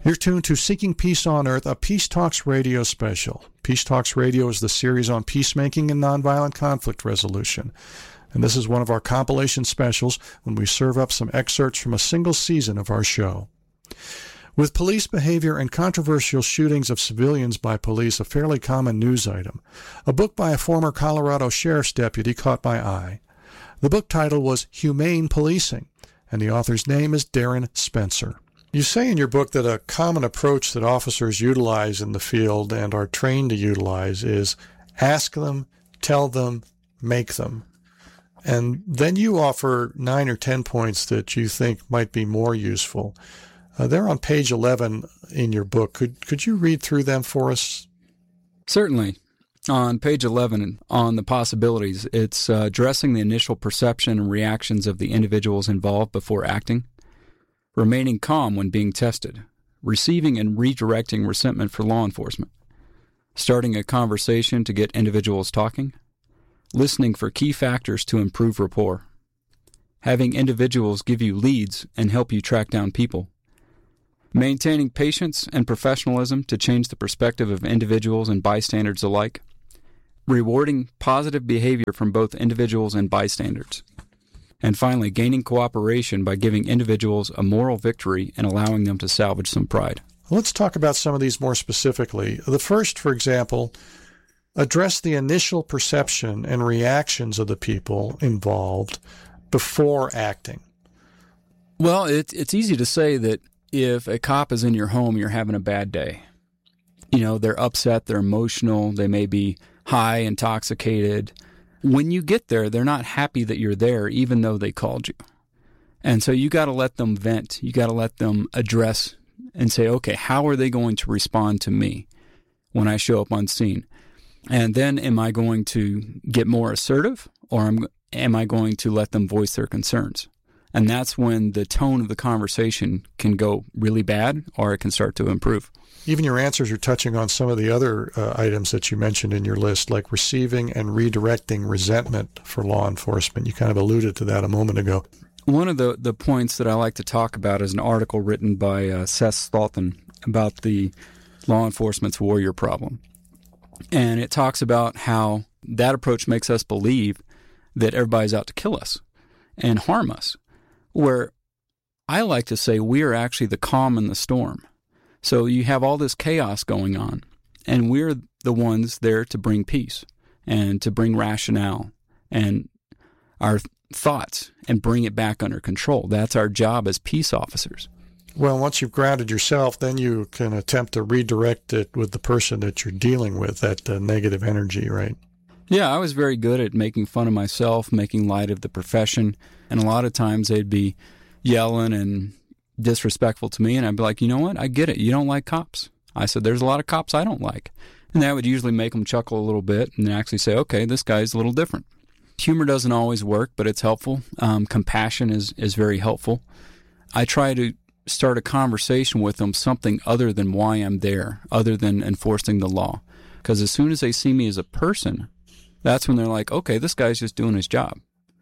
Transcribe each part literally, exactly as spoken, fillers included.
You're tuned to Seeking Peace on Earth, a Peace Talks Radio special. Peace Talks Radio is the series on peacemaking and nonviolent conflict resolution. And this is one of our compilation specials when we serve up some excerpts from a single season of our show. With police behavior and controversial shootings of civilians by police a fairly common news item, a book by a former Colorado sheriff's deputy caught my eye. The book title was Humane Policing, and the author's name is Darren Spencer. You say in your book that a common approach that officers utilize in the field and are trained to utilize is ask them, tell them, make them. And then you offer nine or ten points that you think might be more useful. Uh, they're on page eleven in your book. Could could you read through them for us? Certainly. On page eleven, on the possibilities, it's uh, addressing the initial perception and reactions of the individuals involved before acting, remaining calm when being tested, receiving and redirecting resentment for law enforcement, starting a conversation to get individuals talking, listening for key factors to improve rapport, having individuals give you leads and help you track down people, maintaining patience and professionalism to change the perspective of individuals and bystanders alike, rewarding positive behavior from both individuals and bystanders, and finally, gaining cooperation by giving individuals a moral victory and allowing them to salvage some pride. Let's talk about some of these more specifically. The first, for example, address the initial perception and reactions of the people involved before acting. Well, it, it's easy to say that if a cop is in your home, you're having a bad day. You know, they're upset, they're emotional, they may be high, intoxicated. When you get there, they're not happy that you're there, even though they called you. And so you got to let them vent. You got to let them address and say, okay, how are they going to respond to me when I show up on scene? And then am I going to get more assertive, or am, am I going to let them voice their concerns? And that's when the tone of the conversation can go really bad, or it can start to improve. Even your answers are touching on some of the other uh, items that you mentioned in your list, like receiving and redirecting resentment for law enforcement. You kind of alluded to that a moment ago. One of the, the points that I like to talk about is an article written by uh, Seth Stolten about the law enforcement's warrior problem. And it talks about how that approach makes us believe that everybody's out to kill us and harm us, where I like to say we are actually the calm in the storm. So you have all this chaos going on, and we're the ones there to bring peace and to bring rationale and our thoughts and bring it back under control. That's our job as peace officers. Well, once you've grounded yourself, then you can attempt to redirect it with the person that you're dealing with, that uh, negative energy, right? Yeah, I was very good at making fun of myself, making light of the profession, and a lot of times they'd be yelling and disrespectful to me, and I'd be like, you know what, I get it, you don't like cops. I said, there's a lot of cops I don't like. And that would usually make them chuckle a little bit and actually say, okay, this guy's a little different. Humor doesn't always work, but it's helpful. Um, compassion is, is very helpful. I try to start a conversation with them, something other than why I'm there, other than enforcing the law. Because as soon as they see me as a person, that's when they're like, okay, this guy's just doing his job.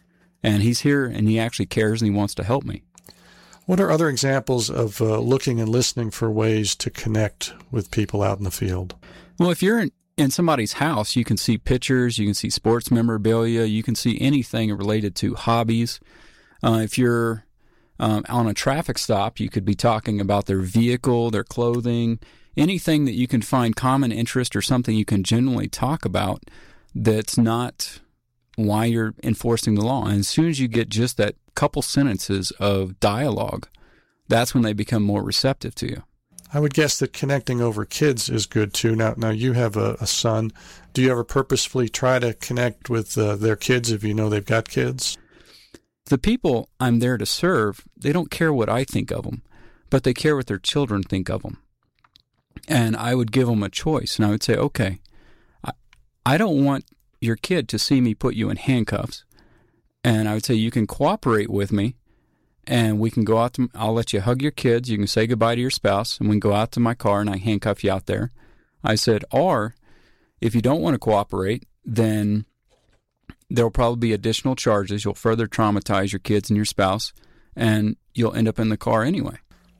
And he's here and he actually cares and he wants to help me. What are other examples of uh, looking and listening for ways to connect with people out in the field? Well, if you're in, in somebody's house, you can see pictures, you can see sports memorabilia, you can see anything related to hobbies. Uh, if you're um, on a traffic stop, you could be talking about their vehicle, their clothing, anything that you can find common interest or something you can generally talk about that's not why you're enforcing the law. And as soon as you get just that couple sentences of dialogue, that's when they become more receptive to you. I would guess that connecting over kids is good too. Now, now you have a, a son. Do you ever purposefully try to connect with uh, their kids if you know they've got kids? The people I'm there to serve, they don't care what I think of them, but they care what their children think of them. And I would give them a choice, and I would say, okay, I, I don't want your kid to see me put you in handcuffs. And I would say, you can cooperate with me, and we can go out to, I'll let you hug your kids, you can say goodbye to your spouse, and we can go out to my car and I handcuff you out there. I said, or if you don't want to cooperate, then there'll probably be additional charges. You'll further traumatize your kids and your spouse, and you'll end up in the car anyway.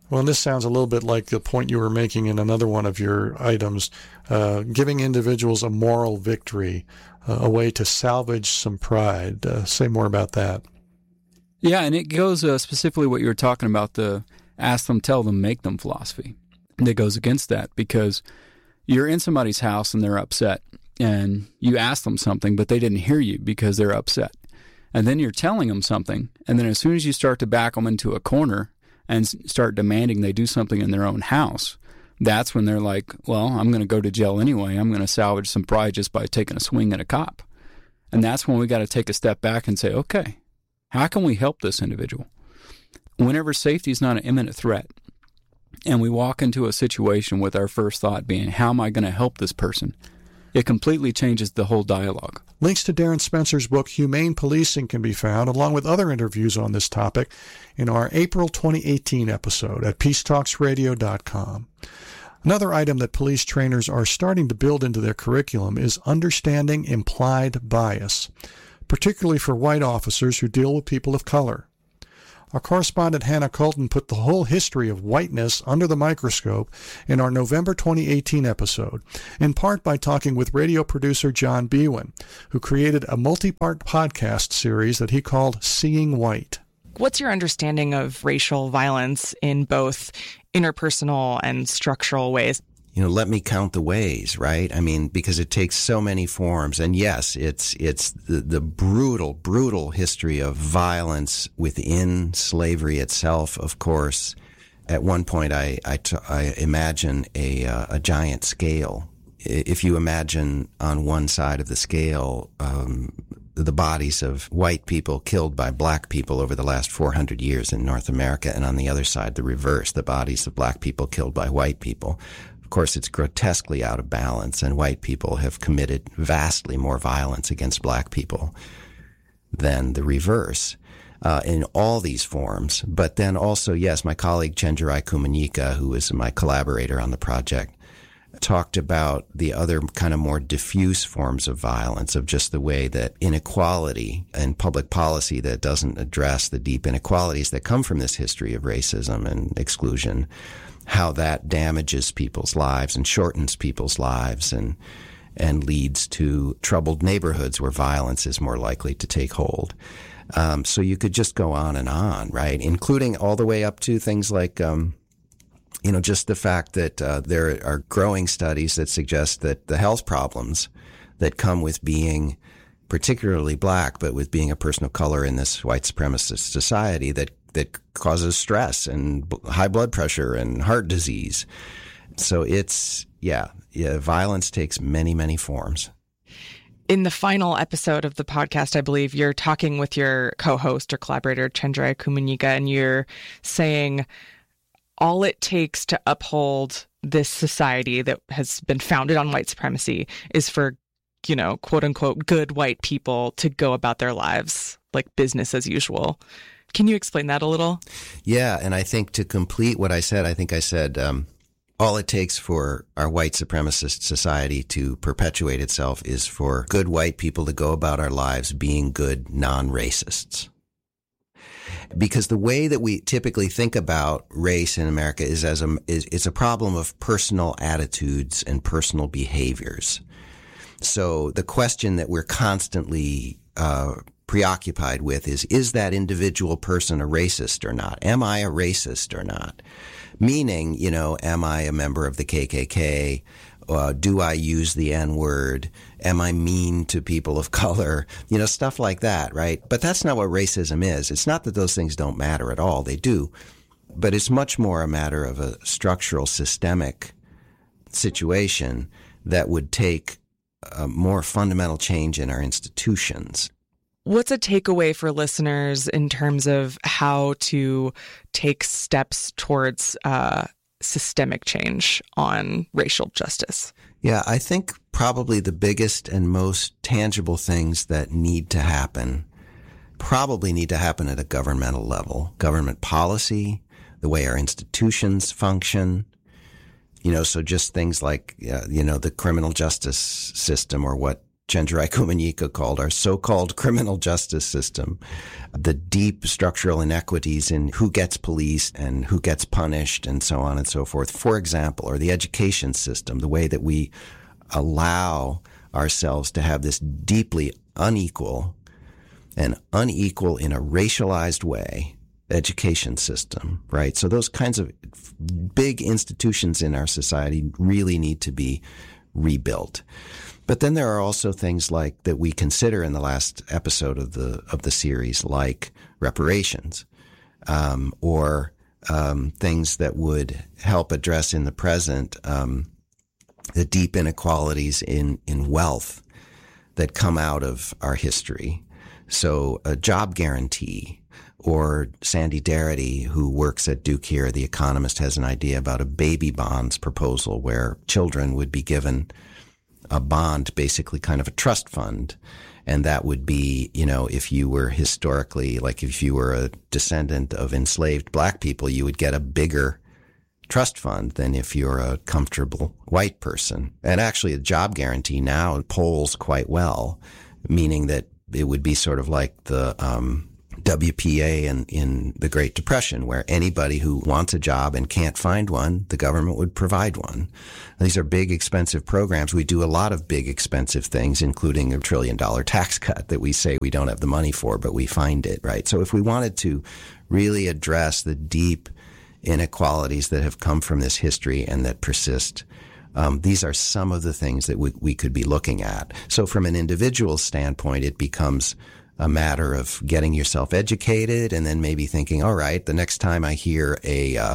Well, and this sounds a little bit like the point you were making in another one of your items, uh, giving individuals a moral victory, uh, a way to salvage some pride. Uh, say more about that. Yeah, and it goes uh, specifically what you were talking about, the ask them, tell them, make them philosophy. And it goes against that because you're in somebody's house and they're upset, and you ask them something, but they didn't hear you because they're upset. And then you're telling them something, and then as soon as you start to back them into a corner and start demanding they do something in their own house, that's when they're like, well, I'm going to go to jail anyway. I'm going to salvage some pride just by taking a swing at a cop. And that's when we got to take a step back and say, okay, how can we help this individual? Whenever safety is not an imminent threat, and we walk into a situation with our first thought being, how am I going to help this person? It completely changes the whole dialogue. Links to Darren Spencer's book, Humane Policing, can be found, along with other interviews on this topic, in our April twenty eighteen episode at peace talks radio dot com. Another item that police trainers are starting to build into their curriculum is understanding implied bias, particularly for white officers who deal with people of color. Our correspondent Hannah Colton put the whole history of whiteness under the microscope in our November twenty eighteen episode, in part by talking with radio producer John Biewen, who created a multi-part podcast series that he called Seeing White. What's your understanding of racial violence in both interpersonal and structural ways? You know, let me count the ways, right? I mean, because it takes so many forms. And yes, it's it's the, the brutal, brutal history of violence within slavery itself, of course. At one point, I, I, t- I imagine a, uh, a giant scale. If you imagine on one side of the scale um, the bodies of white people killed by black people over the last four hundred years in North America, and on the other side, the reverse, the bodies of black people killed by white people. Of course, it's grotesquely out of balance, and white people have committed vastly more violence against black people than the reverse uh, in all these forms. But then also, yes, my colleague Chenjerai Kumanyika, who is my collaborator on the project, talked about the other kind of more diffuse forms of violence, of just the way that inequality and public policy that doesn't address the deep inequalities that come from this history of racism and exclusion, how that damages people's lives and shortens people's lives and and leads to troubled neighborhoods where violence is more likely to take hold. Um, so you could just go on and on, right? Including all the way up to things like, um, you know, just the fact that uh, there are growing studies that suggest that the health problems that come with being particularly black, but with being a person of color in this white supremacist society, that that causes stress and high blood pressure and heart disease. So it's, yeah, yeah, violence takes many, many forms. In the final episode of the podcast, I believe you're talking with your co-host or collaborator, Chenjerai Kumanyika, and you're saying all it takes to uphold this society that has been founded on white supremacy is for, you know, quote unquote, good white people to go about their lives like business as usual. Can you explain that a little? Yeah, and I think to complete what I said, I think I said um, all it takes for our white supremacist society to perpetuate itself is for good white people to go about our lives being good non-racists. Because the way that we typically think about race in America is as a is it's a problem of personal attitudes and personal behaviors. So the question that we're constantly uh preoccupied with is, is that individual person a racist or not? Am I a racist or not? Meaning, you know, am I a member of the K K K? Uh, do I use the N-word? Am I mean to people of color? You know, stuff like that, right? But that's not what racism is. It's not that those things don't matter at all. They do. But it's much more a matter of a structural, systemic situation that would take a more fundamental change in our institutions. What's a takeaway for listeners in terms of how to take steps towards uh, systemic change on racial justice? Yeah, I think probably the biggest and most tangible things that need to happen probably need to happen at a governmental level. Government policy, the way our institutions function, you know, so just things like, uh, you know, the criminal justice system or what Chenjerai Kumanyika called our so-called criminal justice system, the deep structural inequities in who gets policed and who gets punished and so on and so forth, for example, or the education system, the way that we allow ourselves to have this deeply unequal and unequal in a racialized way education system, right? So those kinds of big institutions in our society really need to be rebuilt. But then there are also things like that we consider in the last episode of the of the series, like reparations, um, or um, things that would help address in the present um, the deep inequalities in in wealth that come out of our history. So a job guarantee, or Sandy Darity, who works at Duke here, the economist, has an idea about a baby bonds proposal where children would be given a bond, basically kind of a trust fund. And that would be, you know, if you were historically, like if you were a descendant of enslaved black people, you would get a bigger trust fund than if you're a comfortable white person. And actually a job guarantee now polls quite well, meaning that it would be sort of like the um, W P A in, in the Great Depression, where anybody who wants a job and can't find one, the government would provide one. These are big, expensive programs. We do a lot of big, expensive things, including a trillion dollar tax cut that we say we don't have the money for, but we find it, right? So if we wanted to really address the deep inequalities that have come from this history and that persist, um, these are some of the things that we, we could be looking at. So from an individual standpoint, it becomes a matter of getting yourself educated and then maybe thinking, all right, the next time I hear a, uh,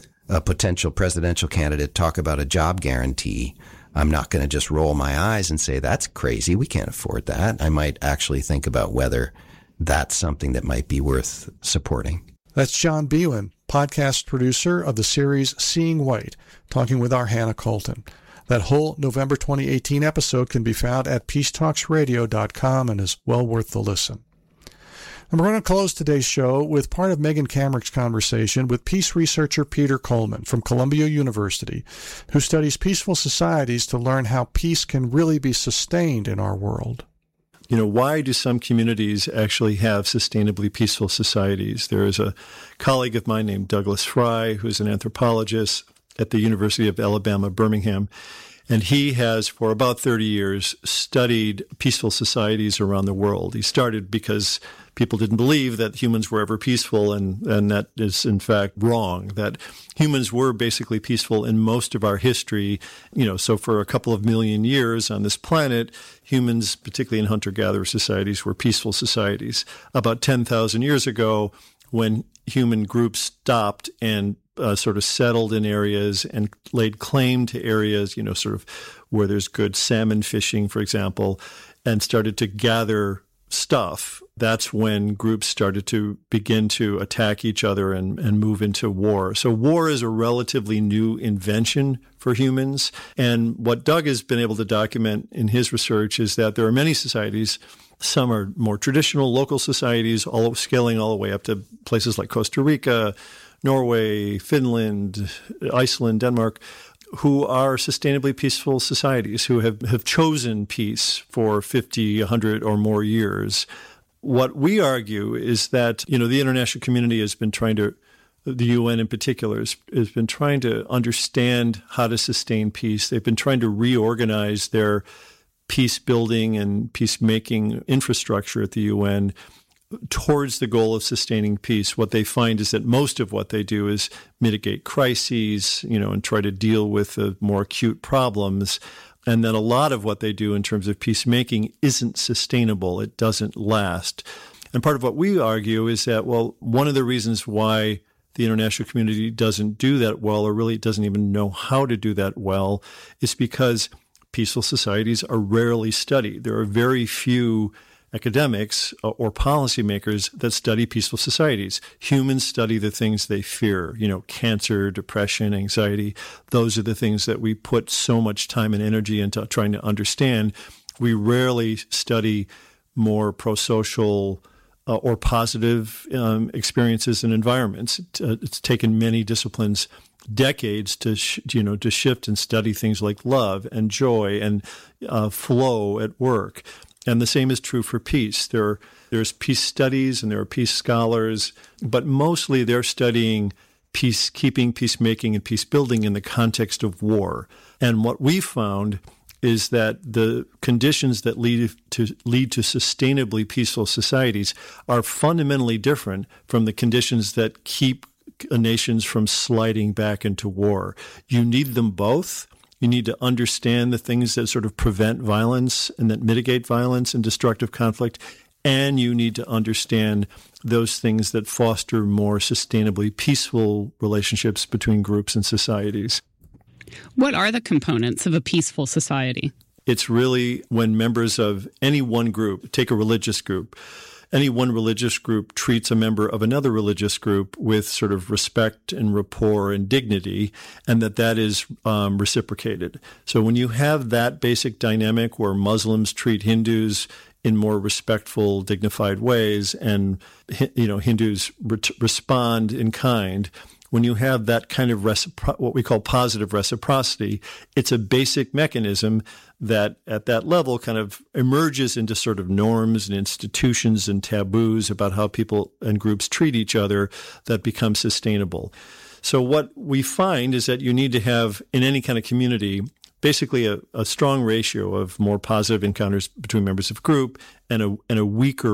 a potential presidential candidate talk about a job guarantee, I'm not going to just roll my eyes and say, that's crazy. We can't afford that. I might actually think about whether that's something that might be worth supporting. That's John Biewen, podcast producer of the series Seeing White, talking with our Hannah Colton. That whole November twenty eighteen episode can be found at peace talks radio dot com and is well worth the listen. And we're going to close today's show with part of Megan Kamerick's conversation with peace researcher Peter Coleman from Columbia University, who studies peaceful societies to learn how peace can really be sustained in our world. You know, why do some communities actually have sustainably peaceful societies? There is a colleague of mine named Douglas Fry, who's an anthropologist at the University of Alabama, Birmingham. And he has, for about thirty years, studied peaceful societies around the world. He started because people didn't believe that humans were ever peaceful, and, and that is, in fact, wrong, that humans were basically peaceful in most of our history. You know, so for a couple of million years on this planet, humans, particularly in hunter-gatherer societies, were peaceful societies. About ten thousand years ago, when human groups stopped and Uh, sort of settled in areas and laid claim to areas, you know, sort of where there's good salmon fishing, for example, and started to gather stuff. That's when groups started to begin to attack each other and, and move into war. So war is a relatively new invention for humans. And what Doug has been able to document in his research is that there are many societies. Some are more traditional local societies, all scaling all the way up to places like Costa Rica, Norway, Finland, Iceland, Denmark, who are sustainably peaceful societies, who have, have chosen peace for fifty, one hundred or more years. What we argue is that, you know, the international community has been trying to, the U N in particular, has, has been trying to understand how to sustain peace. They've been trying to reorganize their peace building and peacemaking infrastructure at the U N towards the goal of sustaining peace. What they find is that most of what they do is mitigate crises, you know, and try to deal with the more acute problems. And then a lot of what they do in terms of peacemaking isn't sustainable. It doesn't last. And part of what we argue is that, well, one of the reasons why the international community doesn't do that well, or really doesn't even know how to do that well, is because peaceful societies are rarely studied. There are very few academics or policymakers that study peaceful societies. Humans study the things they fear, you know, cancer, depression, anxiety. Those are the things that we put so much time and energy into trying to understand. We rarely study more pro-social uh, or positive um, experiences and environments. It, uh, it's taken many disciplines decades to sh- you know to shift and study things like love and joy and uh, flow at work. And the same is true for peace. There are, there's peace studies and there are peace scholars, but mostly they're studying peacekeeping, peacemaking, and peace building in the context of war. And what we found is that the conditions that lead to lead to sustainably peaceful societies are fundamentally different from the conditions that keep nations from sliding back into war. You need them both. You need to understand the things that sort of prevent violence and that mitigate violence and destructive conflict. And you need to understand those things that foster more sustainably peaceful relationships between groups and societies. What are the components of a peaceful society? It's really when members of any one group, take a religious group, any one religious group treats a member of another religious group with sort of respect and rapport and dignity, and that that is um, reciprocated. So when you have that basic dynamic where Muslims treat Hindus in more respectful, dignified ways, and you know Hindus re- respond in kind, when you have that kind of recipro- what we call positive reciprocity, it's a basic mechanism that at that level kind of emerges into sort of norms and institutions and taboos about how people and groups treat each other that become sustainable. So what we find is that you need to have, in any kind of community, basically a, a strong ratio of more positive encounters between members of group and a, and a weaker